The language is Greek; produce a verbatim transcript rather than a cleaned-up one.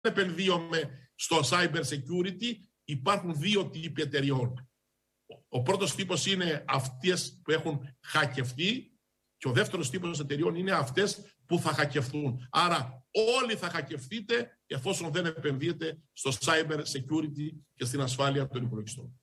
επενδύουμε στο cyber security, υπάρχουν δύο τύποι εταιριών. Ο πρώτος τύπος είναι αυτές που έχουν χακευτεί και ο δεύτερος τύπος εταιριών είναι αυτές που θα χακευτούν. Άρα όλοι θα χακευτείτε εφόσον δεν επενδύετε στο cyber security και στην ασφάλεια των υπολογιστών.